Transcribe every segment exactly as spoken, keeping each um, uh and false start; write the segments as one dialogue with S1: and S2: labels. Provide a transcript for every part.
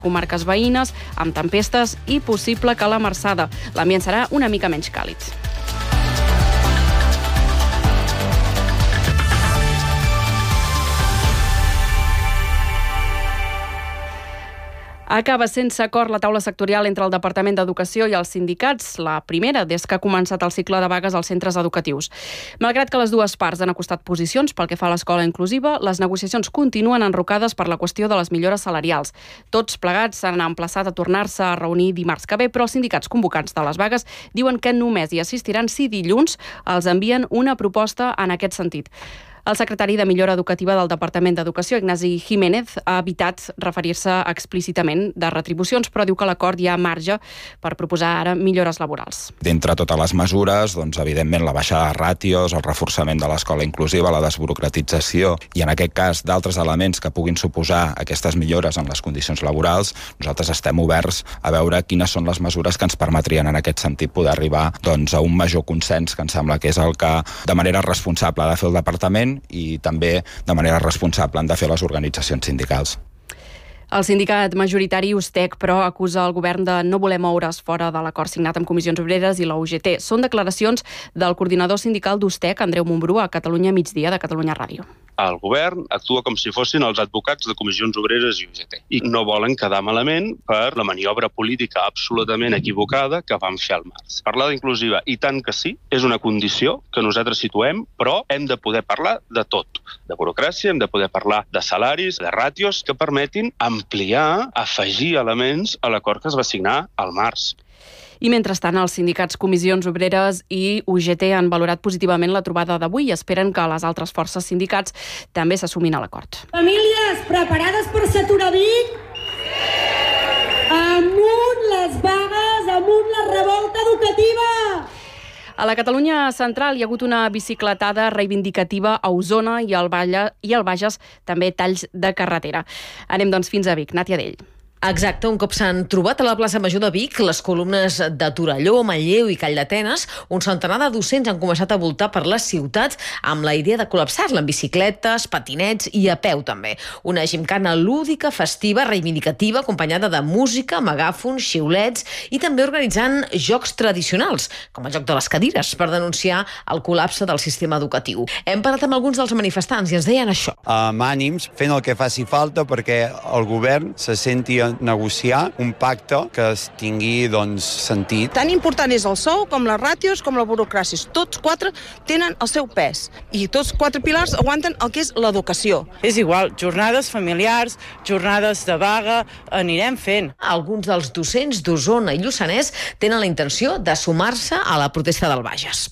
S1: comarques veïnes, amb tempestes i possible calamarsada. L'ambient serà una mica menys càlid. Acaba sense acord la taula sectorial entre el Departament d'Educació i els sindicats, la primera des que ha començat el cicle de vagues als centres educatius. Malgrat que les dues parts han acostat posicions pel que fa a l'escola inclusiva, les negociacions continuen enrocades per la qüestió de les millores salarials. Tots plegats s'han emplaçat a tornar-se a reunir dimarts que ve, però els sindicats convocants de les vagues diuen que només hi assistiran si dilluns els envien una proposta en aquest sentit. El secretari de Millora Educativa del Departament d'Educació, Ignasi Jiménez, ha evitat referir-se explícitament de retribucions, però diu que l'acord hi ha marge per proposar ara millores laborals.
S2: D'entre totes les mesures, doncs, evidentment, la baixada de ràtios, el reforçament de l'escola inclusiva, la desburocratització i, en aquest cas, d'altres elements que puguin suposar aquestes millores en les condicions laborals, nosaltres estem oberts a veure quines són les mesures que ens permetrien, en aquest sentit, poder arribar doncs, a un major consens, que em sembla que és el que, de manera responsable, ha de fer el Departament i també de manera responsable han de fer les organitzacions sindicals.
S1: El sindicat majoritari U S T E C, però, acusa el govern de no voler moure's fora de l'acord signat amb Comissions Obreres i la U G T. Són declaracions del coordinador sindical d'U S T E C, Andreu Montbrú, a Catalunya Migdia de Catalunya Ràdio.
S3: El govern actua com si fossin els advocats de Comissions Obreres i U G T i no volen quedar malament per la maniobra política absolutament equivocada que van fer al març. Parlar d'inclusiva, i tant que sí, és una condició que nosaltres situem, però hem de poder parlar de tot. De burocràcia, hem de poder parlar de salaris, de ràtios que permetin ampliar, afegir elements a l'acord que es va signar al març.
S1: I mentrestant, els sindicats Comissions Obreres i U G T han valorat positivament la trobada d'avui i esperen que les altres forces sindicats també s'assumin a l'acord.
S4: Famílies, preparades per saturar Vic? Amunt les vagues, amunt la revolta educativa!
S1: A la Catalunya central hi ha hagut una bicicletada reivindicativa a Osona i al Bages també talls de carretera. Anem doncs fins a Vic. Nàtia Dell.
S5: Exacte, un cop s'han trobat a la plaça Major de Vic les columnes de Torelló, Manlleu i Call d'Atenes, un centenar de docents han començat a voltar per les ciutats amb la idea de col·lapsar-la en bicicletes, patinets i a peu també. Una gimcana lúdica, festiva, reivindicativa, acompanyada de música, megàfons, xiulets i també organitzant jocs tradicionals, com el joc de les cadires, per denunciar el col·lapse del sistema educatiu. Hem parlat amb alguns dels manifestants i ens deien això.
S6: Amb ànims, fent el que faci falta perquè el govern se senti a negociar un pacte que es tingui doncs, sentit.
S7: Tan important és el sou com les ràtios com la burocràcia. Tots quatre tenen el seu pes i tots quatre pilars aguanten el que és l'educació.
S8: És igual, jornades familiars, jornades de vaga, anirem fent.
S5: Alguns dels docents d'Osona i Lluçanès tenen la intenció de sumar-se a la protesta del Bages.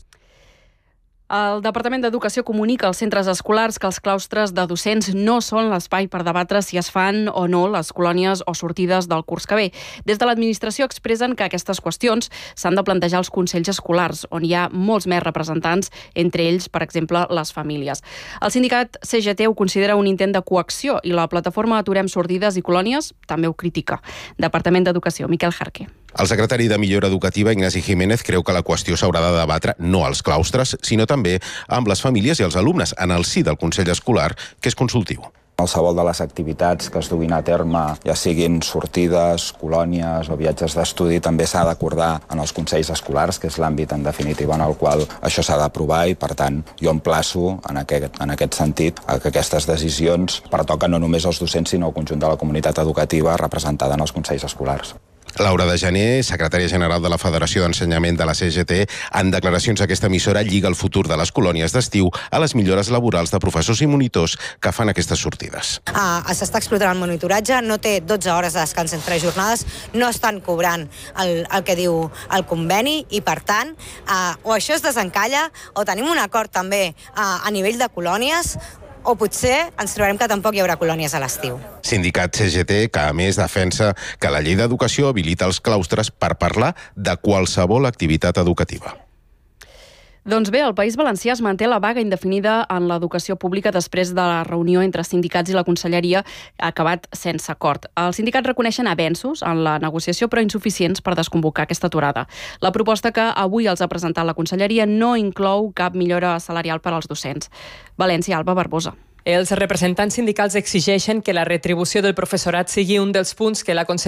S1: El Departament d'Educació comunica als centres escolars que els claustres de docents no són l'espai per debatre si es fan o no les colònies o sortides del curs que ve. Des de l'administració expressen que aquestes qüestions s'han de plantejar als consells escolars, on hi ha molts més representants, entre ells, per exemple, les famílies. El sindicat C G T ho considera un intent de coacció i la plataforma Aturem Sortides i Colònies també ho critica. Departament d'Educació, Miquel Jarque.
S9: El secretari de Millora Educativa, Ignasi Jiménez, creu que la qüestió s'haurà de debatre no als claustres, sinó també amb les famílies i els alumnes, en el si del Consell Escolar, que és consultiu.
S2: Qualsevol de les activitats que es duguin a terme, ja siguin sortides, colònies o viatges d'estudi, també s'ha d'acordar en els consells escolars, que és l'àmbit en definitiva en el qual això s'ha d'aprovar i, per tant, jo emplaço en aquest, en aquest sentit a que aquestes decisions pertoquen no només als docents, sinó al conjunt de la comunitat educativa representada en els consells escolars.
S9: Laura de Gener, secretària general de la Federació d'Ensenyament de la C G T, en declaracions a aquesta emissora lliga el futur de les colònies d'estiu a les millores laborals de professors i monitors que fan aquestes sortides.
S10: Ah, s'està explotant el monitoratge, no té dotze hores de descans entre jornades, no estan cobrant el, el que diu el conveni i, per tant, ah, o això es desencalla o tenim un acord també ah, a nivell de colònies, o potser ens trobarem que tampoc hi haurà colònies a l'estiu.
S9: Sindicat C G T, que a més defensa que la llei d'educació habilita els claustres per parlar de qualsevol activitat educativa.
S1: Doncs bé, el País Valencià es manté la vaga indefinida en l'educació pública després de la reunió entre sindicats i la Conselleria acabat sense acord. Els sindicats reconeixen avenços en la negociació, però insuficients per desconvocar aquesta aturada. La proposta que avui els ha presentat la Conselleria no inclou cap millora salarial per als docents. València, Alba Barbosa.
S11: Els representants sindicals exigeixen que la retribució del professorat sigui un dels punts que la